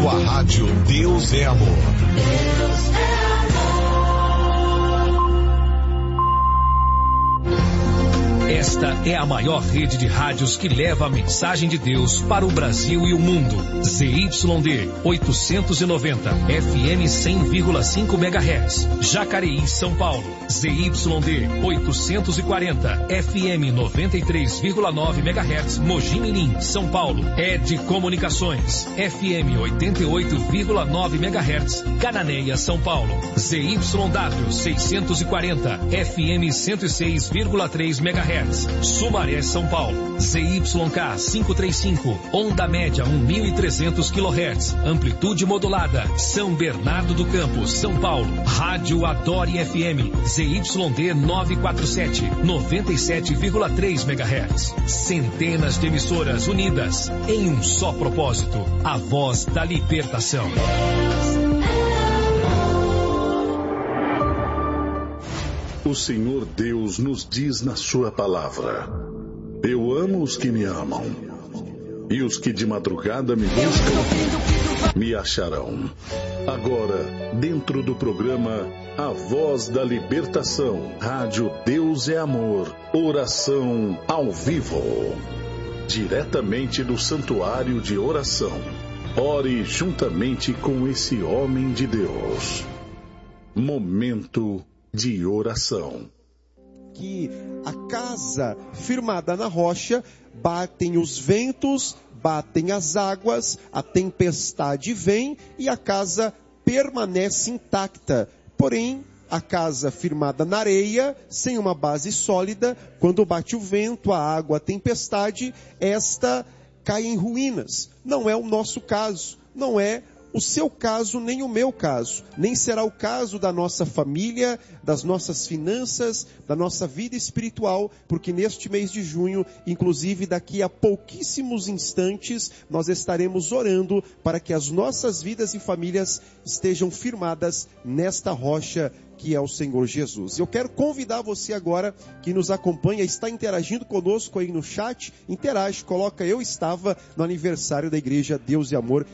com a rádio Deus é Amor. Deus é amor. Esta é a maior rede de rádios que leva a mensagem de Deus para o Brasil e o mundo. ZYD 890, FM 100,5 MHz, Jacareí, São Paulo. ZYD 840, FM 93,9 MHz, Mogi Mirim, São Paulo. ED Comunicações, FM 88,9 MHz, Cananéia, São Paulo. ZYW 640, FM 106,3 MHz, Sumaré, São Paulo. ZYK 535, onda média 1.300 kHz, amplitude modulada, São Bernardo do Campo, São Paulo. Rádio Adore FM, ZYD 947, 97,3 MHz. Centenas de emissoras unidas em um só propósito, a voz da libertação. O Senhor Deus nos diz na sua palavra: eu amo os que me amam, e os que de madrugada me buscam me acharão. Agora, dentro do programa A Voz da Libertação, Rádio Deus é Amor, oração ao vivo, diretamente do Santuário de Oração. Ore juntamente com esse homem de Deus. Momento de oração. Que a casa firmada na rocha, batem os ventos, batem as águas, a tempestade vem e a casa permanece intacta. Porém, a casa firmada na areia, sem uma base sólida, quando bate o vento, a água, a tempestade, esta cai em ruínas. Não é o nosso caso, não é o seu caso, nem o meu caso, nem será o caso da nossa família, das nossas finanças, da nossa vida espiritual, porque neste mês de junho, inclusive daqui a pouquíssimos instantes, nós estaremos orando para que as nossas vidas e famílias estejam firmadas nesta rocha que é o Senhor Jesus. Eu quero convidar você agora que nos acompanha, está interagindo conosco aí no chat, interage, coloca eu estava no aniversário da Igreja Deus e Amor,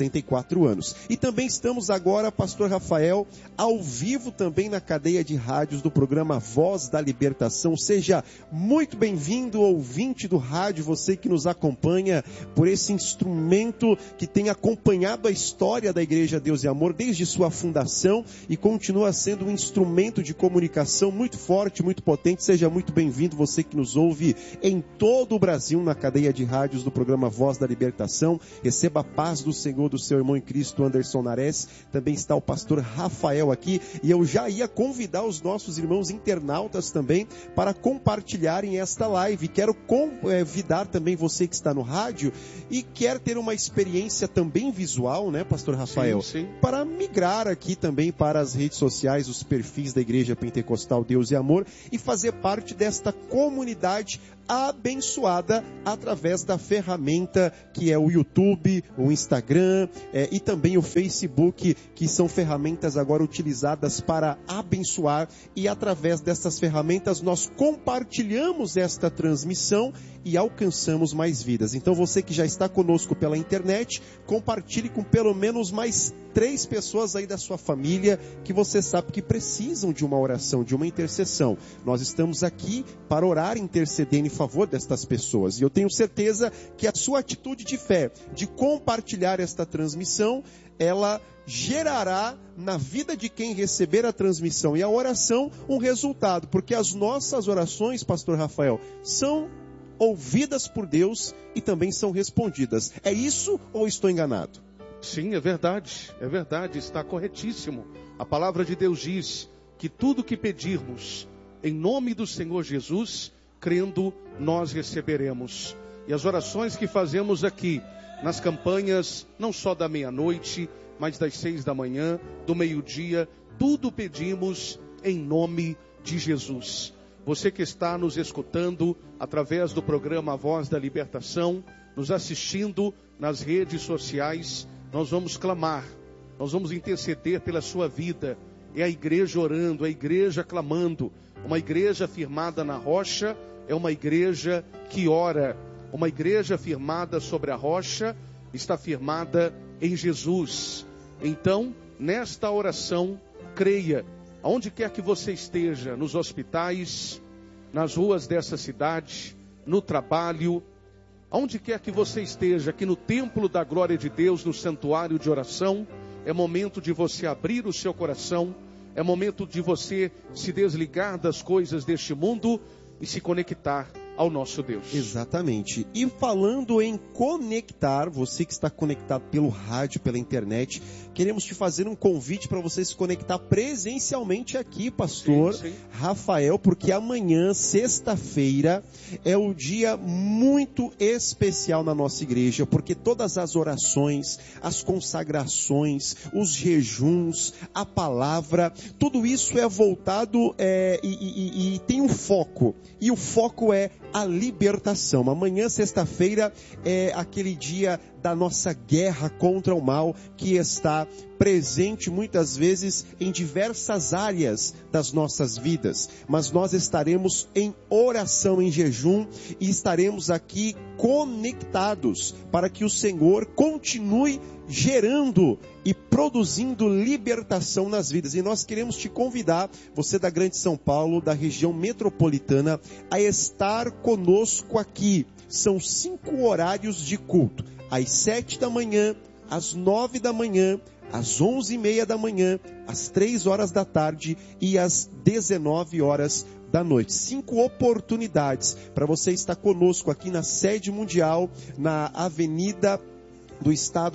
64 anos. E também estamos agora, Pastor Rafael, ao vivo também na cadeia de rádios do programa Voz da Libertação. Seja muito bem-vindo, ouvinte do rádio, você que nos acompanha por esse instrumento que tem acompanhado a história da Igreja Deus e Amor desde sua fundação e continua sendo um instrumento de comunicação muito forte, muito potente. Seja muito bem-vindo, você que nos ouve em todo o Brasil, na cadeia de rádios do programa Voz da Libertação. Receba a paz do Senhor, do seu irmão em Cristo, Anderson Nares. Também está o pastor Rafael aqui, e eu já ia convidar os nossos irmãos internautas também para compartilharem esta live. Quero convidar também você que está no rádio e quer ter uma experiência também visual, né, pastor Rafael? Sim. Para migrar aqui também para as redes sociais, os perfis da Igreja Pentecostal Deus e Amor, e fazer parte desta comunidade abençoada através da ferramenta que é o YouTube, o Instagram e também o Facebook, que são ferramentas agora utilizadas para abençoar, e através dessas ferramentas nós compartilhamos esta transmissão e alcançamos mais vidas. Então você que já está conosco pela internet, compartilhe com pelo menos mais 3 pessoas aí da sua família que você sabe que precisam de uma oração, de uma intercessão. Nós estamos aqui para orar e interceder em favor destas pessoas. E eu tenho certeza que a sua atitude de fé, de compartilhar esta transmissão, ela gerará na vida de quem receber a transmissão e a oração um resultado. Porque as nossas orações, pastor Rafael, são ouvidas por Deus e também são respondidas. É isso ou estou enganado? Sim, é verdade, está corretíssimo. A palavra de Deus diz que tudo que pedirmos em nome do Senhor Jesus, crendo, nós receberemos. E as orações que fazemos aqui, nas campanhas, não só da meia-noite, mas das 6 da manhã, do meio-dia, tudo pedimos em nome de Jesus. Você que está nos escutando através do programa Voz da Libertação, nos assistindo nas redes sociais, nós vamos clamar, nós vamos interceder pela sua vida. É a igreja orando, a igreja clamando. Uma igreja firmada na rocha é uma igreja que ora. Uma igreja firmada sobre a rocha está firmada em Jesus. Então, nesta oração, creia, aonde quer que você esteja, nos hospitais, nas ruas dessa cidade, no trabalho, aonde quer que você esteja, aqui no templo da glória de Deus, no santuário de oração, é momento de você abrir o seu coração, é momento de você se desligar das coisas deste mundo e se conectar ao nosso Deus. Exatamente. E falando em conectar, você que está conectado pelo rádio, pela internet, queremos te fazer um convite para você se conectar presencialmente aqui, pastor Rafael, porque amanhã, sexta-feira, é um dia muito especial na nossa igreja, porque todas as orações, as consagrações, os jejuns, a palavra, tudo isso é voltado e tem um foco. E o foco é a libertação. Amanhã, sexta-feira, é aquele dia da nossa guerra contra o mal que está presente muitas vezes em diversas áreas das nossas vidas. Mas nós estaremos em oração, em jejum, e estaremos aqui conectados para que o Senhor continue gerando e produzindo libertação nas vidas. E nós queremos te convidar, você da Grande São Paulo, da região metropolitana, a estar conosco aqui. São 5 horários de culto. Às 7 da manhã, às 9 da manhã, às 11h30 da manhã, às 3 horas da tarde e às 19 horas da noite. 5 oportunidades para você estar conosco aqui na sede mundial, na Avenida do Estado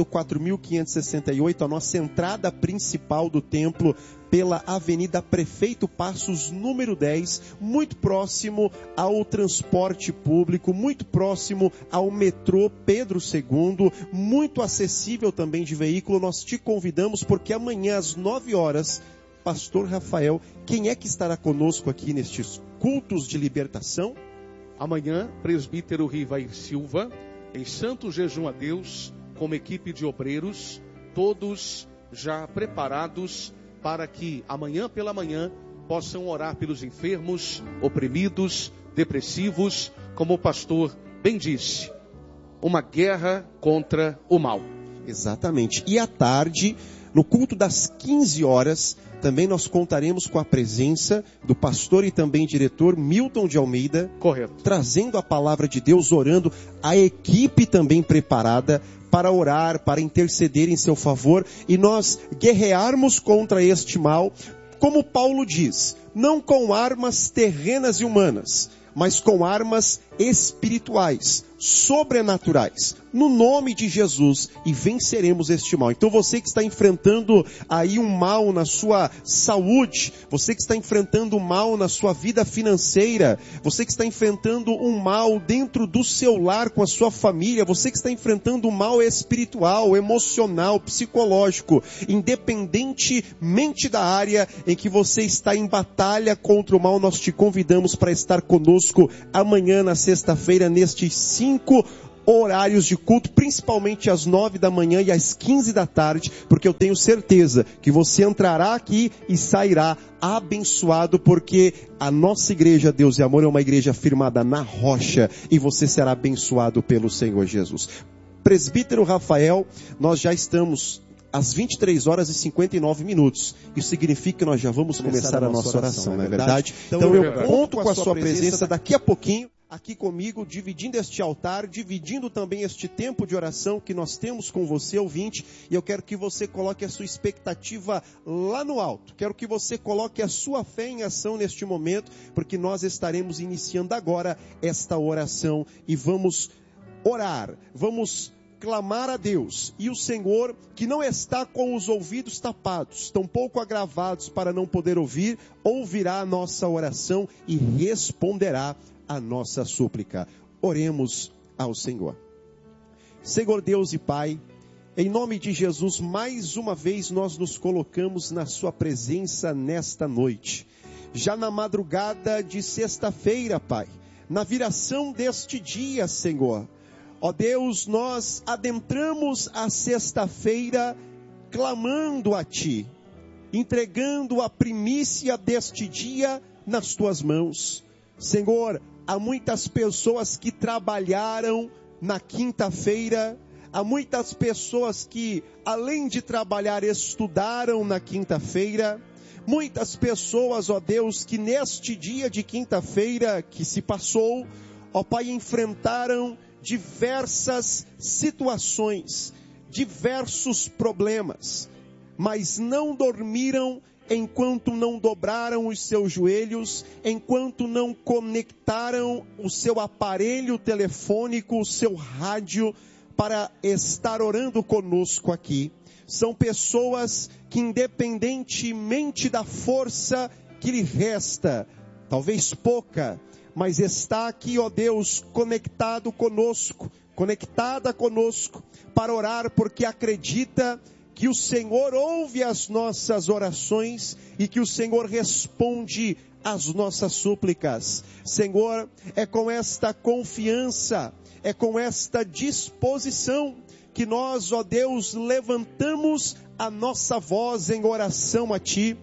4.568, a nossa entrada principal do templo, pela Avenida Prefeito Passos, número 10, muito próximo ao transporte público, muito próximo ao metrô Pedro II, muito acessível também de veículo. Nós te convidamos porque amanhã às 9 horas, pastor Rafael, quem é que estará conosco aqui nestes cultos de libertação? Amanhã, presbítero Rivair Silva, em santo jejum a Deus, como equipe de obreiros, todos já preparados para que amanhã pela manhã possam orar pelos enfermos, oprimidos, depressivos, como o pastor bem disse, uma guerra contra o mal. Exatamente. E à tarde, no culto das 15 horas, também nós contaremos com a presença do pastor e também diretor Milton de Almeida. Correto. Trazendo a palavra de Deus, orando, a equipe também preparada para orar, para interceder em seu favor e nós guerrearmos contra este mal, como Paulo diz, não com armas terrenas e humanas, mas com armas espirituais, sobrenaturais, no nome de Jesus, e venceremos este mal. Então você que está enfrentando aí um mal na sua saúde, você que está enfrentando um mal na sua vida financeira, você que está enfrentando um mal dentro do seu lar com a sua família, você que está enfrentando um mal espiritual, emocional, psicológico, independentemente da área em que você está em batalha contra o mal, nós te convidamos para estar conosco amanhã na sexta-feira, nestes 5 horários de culto, principalmente às 9 da manhã e às 15 da tarde, porque eu tenho certeza que você entrará aqui e sairá abençoado, porque a nossa igreja, Deus e Amor, é uma igreja firmada na rocha, e você será abençoado pelo Senhor Jesus. Presbítero Rafael, nós já estamos às 23 horas e 59 minutos. Isso significa que nós já vamos começar a nossa oração, não é verdade? Então eu conto com a sua presença daqui a pouquinho, aqui comigo, dividindo este altar, dividindo também este tempo de oração que nós temos com você, ouvinte, e eu quero que você coloque a sua expectativa lá no alto, quero que você coloque a sua fé em ação neste momento, porque nós estaremos iniciando agora esta oração, e vamos orar, vamos clamar a Deus, e o Senhor, que não está com os ouvidos tapados, tampouco agravados para não poder ouvir, ouvirá a nossa oração e responderá a nossa súplica. Oremos ao Senhor. Senhor Deus e Pai, em nome de Jesus, mais uma vez nós nos colocamos na sua presença nesta noite. Já na madrugada de sexta-feira, Pai, na viração deste dia, Senhor, ó Deus, nós adentramos a sexta-feira clamando a Ti, entregando a primícia deste dia nas Tuas mãos. Senhor, há muitas pessoas que trabalharam na quinta-feira, há muitas pessoas que, além de trabalhar, estudaram na quinta-feira. Muitas pessoas, ó Deus, que neste dia de quinta-feira que se passou, ó Pai, enfrentaram diversas situações, diversos problemas, mas não dormiram enquanto não dobraram os seus joelhos, enquanto não conectaram o seu aparelho telefônico, o seu rádio, para estar orando conosco aqui. São pessoas que, independentemente da força que lhe resta, talvez pouca, mas está aqui, ó Deus, conectado conosco, conectada conosco, para orar, porque acredita que o Senhor ouve as nossas orações e que o Senhor responde às nossas súplicas. Senhor, é com esta confiança, é com esta disposição que nós, ó Deus, levantamos a nossa voz em oração a Ti.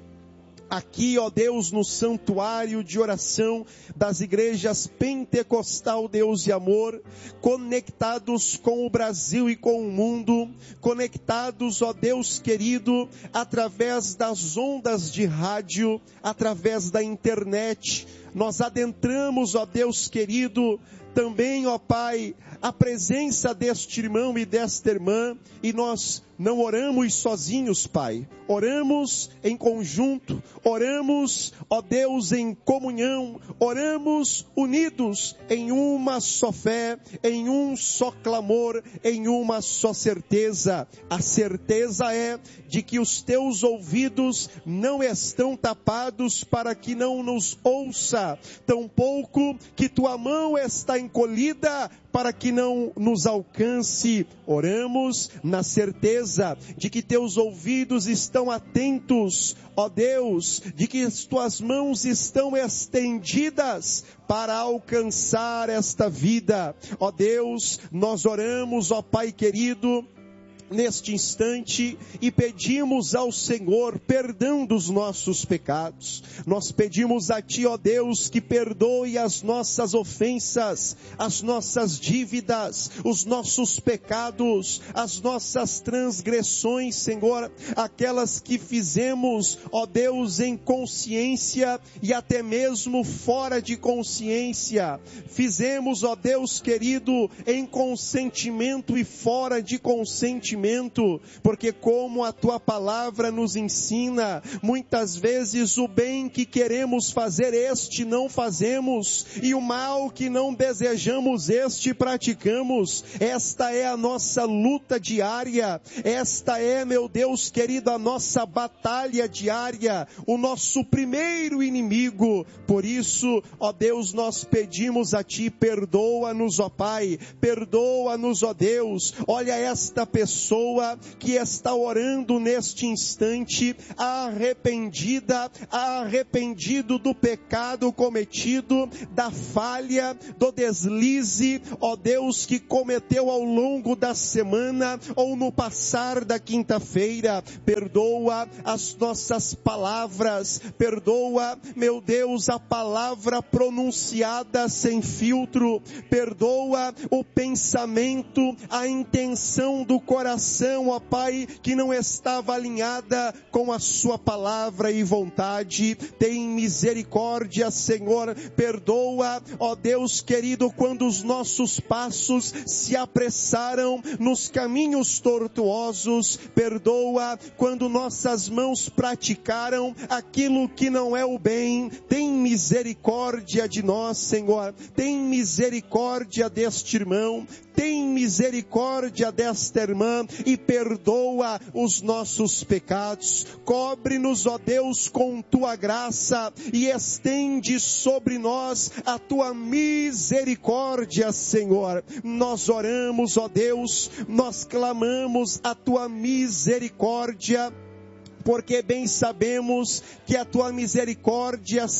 Aqui, ó Deus, no santuário de oração das igrejas Pentecostal Deus e Amor, conectados com o Brasil e com o mundo, conectados, ó Deus querido, através das ondas de rádio, através da internet. Nós adentramos, ó Deus querido, também, ó Pai, a presença deste irmão e desta irmã, e nós não oramos sozinhos, Pai. Oramos em conjunto, oramos, ó Deus, em comunhão, oramos unidos em uma só fé, em um só clamor, em uma só certeza. A certeza é de que os teus ouvidos não estão tapados para que não nos ouça, tampouco que tua mão está encolhida para que não nos alcance. Oramos na certeza de que teus ouvidos estão atentos, ó Deus, de que as tuas mãos estão estendidas para alcançar esta vida. Ó Deus, nós oramos, ó Pai querido, neste instante, e pedimos ao Senhor perdão dos nossos pecados. Nós pedimos a Ti, ó Deus, que perdoe as nossas ofensas, as nossas dívidas, os nossos pecados, as nossas transgressões, Senhor, aquelas que fizemos, ó Deus, em consciência e até mesmo fora de consciência. Fizemos, ó Deus querido, em consentimento e fora de consentimento, porque como a tua palavra nos ensina, muitas vezes o bem que queremos fazer este não fazemos, e o mal que não desejamos este praticamos. Esta é a nossa luta diária, esta é, meu Deus querido, a nossa batalha diária, o nosso primeiro inimigo. Por isso, ó Deus, nós pedimos a Ti, perdoa-nos, ó Pai, perdoa-nos, ó Deus. Olha esta pessoa que está orando neste instante, arrependida, arrependido do pecado cometido, da falha, do deslize, ó Deus, que cometeu ao longo da semana ou no passar da quinta-feira. Perdoa as nossas palavras, perdoa, meu Deus, a palavra pronunciada sem filtro, perdoa o pensamento, a intenção do coração, ó Pai, que não estava alinhada com a sua palavra e vontade. Tem misericórdia, Senhor, perdoa, ó Deus querido, quando os nossos passos se apressaram nos caminhos tortuosos. Perdoa quando nossas mãos praticaram aquilo que não é o bem. Tem misericórdia de nós, Senhor, tem misericórdia deste irmão, tem misericórdia desta irmã e perdoa os nossos pecados. Cobre-nos, ó Deus, com tua graça e estende sobre nós a tua misericórdia, Senhor. Nós oramos, ó Deus, nós clamamos a tua misericórdia, porque bem sabemos que a tua misericórdia